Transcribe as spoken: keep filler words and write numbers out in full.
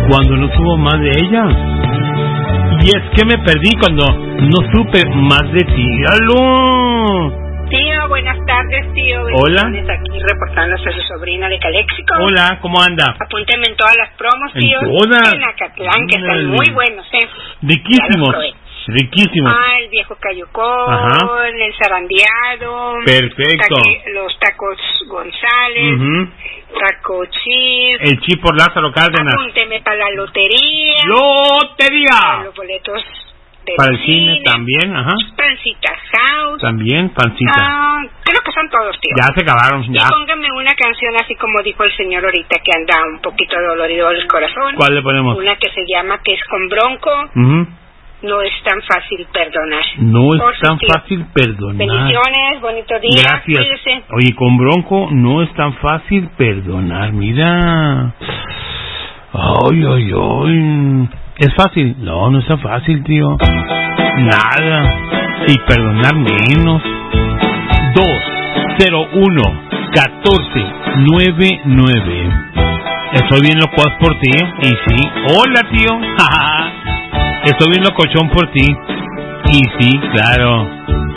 cuando no supo más de ella. Y es que me perdí cuando no supe más de ti. ¡Aló! Tío, buenas tardes, tío. Hola. Aquí reportándose a su sobrina de Caléxico. Hola, ¿cómo anda? Apúnteme en todas las promos, ¿En tío. todas? En Acatlán, que están muy buenos, ¿eh? Riquísimos. Riquísimos. Ah, el viejo cayucón, ajá, el zarandeado. Perfecto. Taqui, los tacos González. Uh-huh. Taco chip. El chip por Lázaro Cárdenas. Apúnteme para la lotería. ¡Lotería! Para los boletos de para el cine, cine también, ajá. Pancita House. También, pancita. Ah, creo que son todos, tío. Ya se acabaron, ya. Y póngame una canción así como dijo el señor ahorita, que anda un poquito dolorido el corazón. ¿Cuál le ponemos? Una que se llama, que es con Bronco. Uh-huh. No es tan fácil perdonar. No es Por tan tío. fácil perdonar. Bendiciones, bonito día. Gracias. Cuídese. Oye, con Bronco no es tan fácil perdonar, mira. Ay, ay, ay. ¿Es fácil? No, no es tan fácil, tío. Nada. Y perdonar menos. dos cero uno catorce noventa y nueve. Estoy bien loco por ti. Y sí. Hola, tío. Estoy bien locochón por ti. Y sí, claro.